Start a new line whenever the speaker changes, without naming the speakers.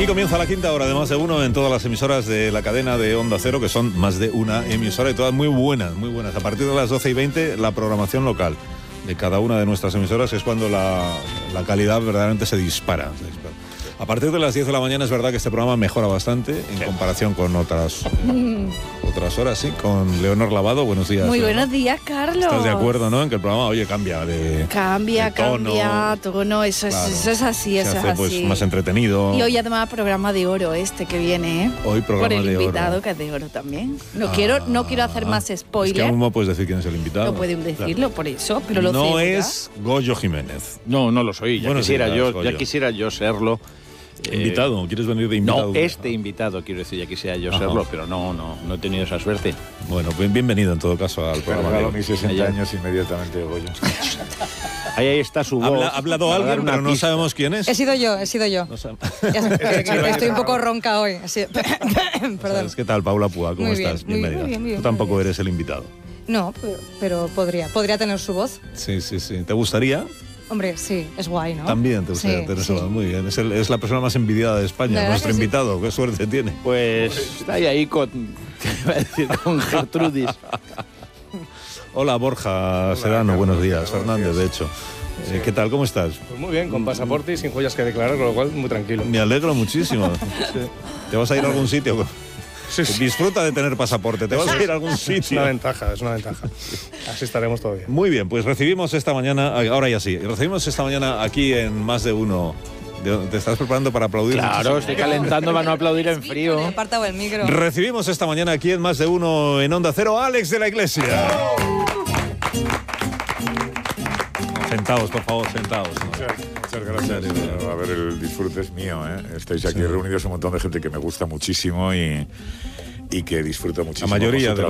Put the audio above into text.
Aquí comienza la quinta hora de Más de Uno en todas las emisoras de la cadena de Onda Cero, que son más de una emisora y todas muy buenas, muy buenas. A partir de las 12:20, la programación local de cada una de nuestras emisoras es cuando la calidad verdaderamente se dispara. A partir de las 10 de la mañana es verdad que este programa mejora bastante en comparación con otras horas, sí. Con Leonor Lavado, buenos días.
Muy
Leonor.
buenos días, Carlos.
¿Estás de acuerdo, no? En que el programa, oye, cambia de tono,
eso es así,
se
eso
hace
es
pues
así.
más entretenido.
Y hoy además programa de oro este que viene, ¿eh?
Hoy programa
por el
de
invitado
oro.
que es de oro también. No quiero hacer más
Es
spoiler.
que aún no puedes decir quién es el invitado.
No pueden decirlo, por eso, pero lo
No
sé.
es Goyo Jiménez.
No lo soy. Ya
Buenos
quisiera
días,
yo,
Goyo.
ya quisiera yo serlo.
¿Invitado? ¿Quieres venir de invitado?
No, invitado, quiero decir, ya quisiera yo serlo, pero no he tenido esa suerte.
Bueno, bienvenido en todo caso al programa.
Regalo mis 60 años inmediatamente, Goyo.
Ahí está su voz.
Ha hablado
para dar
alguien,
una
pero no
pista.
sabemos quién es.
He sido yo.
No sabemos.
Estoy un poco ronca hoy. Perdón.
¿Sabes qué tal, Paula Púa? ¿Cómo
Muy bien,
estás?
muy
Bienvenida.
bien, muy bien,
Tú tampoco
muy bien.
eres el invitado.
No, pero podría tener su voz.
Sí. ¿Te gustaría?
Hombre, sí, es guay, ¿no?
También te gustaría
Sí,
tener
sí.
su voz. Muy bien. Es la persona más envidiada de España,
¿Verdad
nuestro
que sí?
invitado. Qué suerte tiene.
Pues está ahí con, iba a decir, con Gertrudis.
Hola, Borja Sedano. Buenos días. Fernández, de hecho. ¿Qué tal? ¿Cómo estás?
Pues muy bien, con pasaporte y sin joyas que declarar, con lo cual muy tranquilo.
Me alegro muchísimo. ¿Te vas a ir a algún sitio?
Sí, sí.
Disfruta de tener pasaporte. ¿Te vas a ir a algún
Es una
sitio?
ventaja, es una ventaja. Así estaremos todo bien.
Muy bien, pues recibimos esta mañana, ahora ya sí, recibimos esta mañana aquí en Más de Uno. ¿Te estás preparando para aplaudir?
Claro, estoy calentando para no aplaudir en frío.
Me apartado el micro.
Recibimos esta mañana aquí en Más de Uno en Onda Cero a Alex de la Iglesia. Sentaos, por favor, sentaos.
Muchas gracias. A ver, el disfrute es mío, ¿eh? Estáis aquí reunidos un montón de gente que me gusta muchísimo y que disfruta muchísimo.
La mayoría
con su
de